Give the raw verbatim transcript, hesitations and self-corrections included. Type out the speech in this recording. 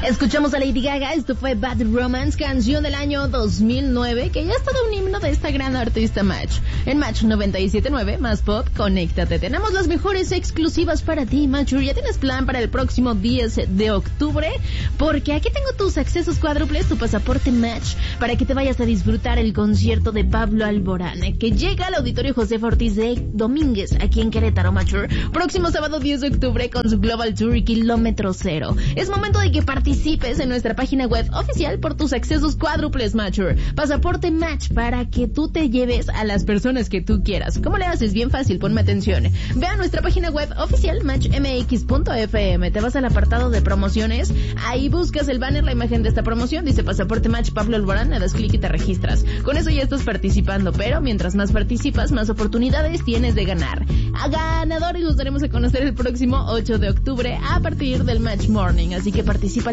Escuchamos a Lady Gaga, esto fue Bad Romance, canción del año dos mil nueve, que ya es todo un himno de esta gran artista Match. En Match noventa y siete punto nueve, más pop, conéctate. Tenemos las mejores exclusivas para ti, Match. ¿Ya tienes plan para el próximo diez de octubre? Porque aquí tengo tus accesos cuádruples, tu pasaporte Match, para que te vayas a disfrutar el concierto de Pablo Alborán, que llega al Auditorio Josefa Ortiz de Domínguez, aquí en Querétaro, Match. Próximo sábado diez de octubre con su Global Tour y Kilómetro Cero. Es momento de que participes Participes en nuestra página web oficial por tus accesos cuádruples Match. Pasaporte Match para que tú te lleves a las personas que tú quieras. ¿Cómo le haces? Bien fácil, ponme atención. Ve a nuestra página web oficial match m x punto f m. Te vas al apartado de promociones. Ahí buscas el banner, la imagen de esta promoción. Dice Pasaporte Match Pablo Alborán. Le das clic y te registras. Con eso ya estás participando. Pero mientras más participas, más oportunidades tienes de ganar. A ganadores los daremos a conocer el próximo ocho de octubre a partir del Match Morning. Así que participa